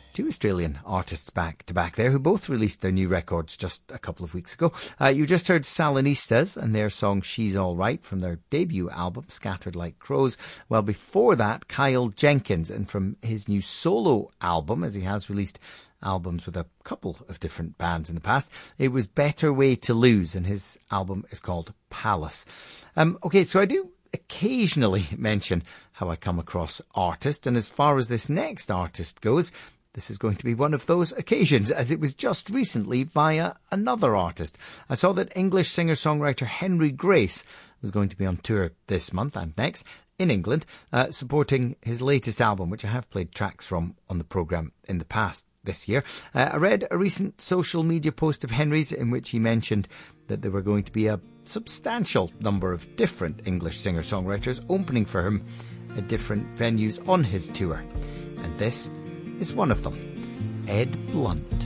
Two Australian artists back to back there who both released their new records just a couple of weeks ago. You just heard Salonistas and their song She's All Right from their debut album Scattered Like Crows. Well, before that, Kyle Jenkins, and from his new solo album, as he has released albums with a couple of different bands in the past, it was Better Way to Lose, and his album is called Palace. Okay, so I do occasionally mention how I come across artists, and as far as this next artist goes, this is going to be one of those occasions, as it was just recently via another artist. I saw that English singer-songwriter Henry Grace was going to be on tour this month and next in England, supporting his latest album, which I have played tracks from on the programme in the past this year. I read a recent social media post of Henry's in which he mentioned that there were going to be a substantial number of different English singer-songwriters opening for him at different venues on his tour. And this is one of them, Ed Blunt.